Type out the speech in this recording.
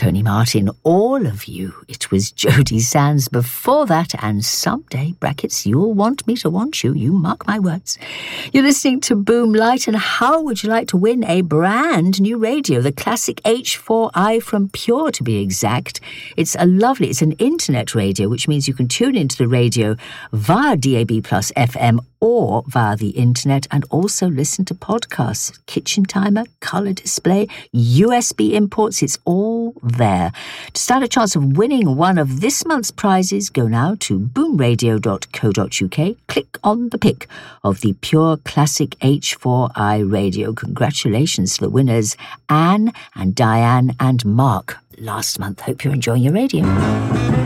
Tony Martin, all of you. It was Jodie Sands before that, and someday, brackets, you'll want me to want you. You mark my words. You're listening to Boom Light, and how would you like to win a brand new radio? The classic H4i from Pure, to be exact. It's an internet radio, which means you can tune into the radio via DAB Plus FM or via the internet, and also listen to podcasts, kitchen timer, colour display, USB imports, it's all there. To stand a chance of winning one of this month's prizes, go now to boomradio.co.uk, click on the pic of the Pure Classic H4i radio. Congratulations to the winners, Anne and Diane and Mark, last month. Hope you're enjoying your radio.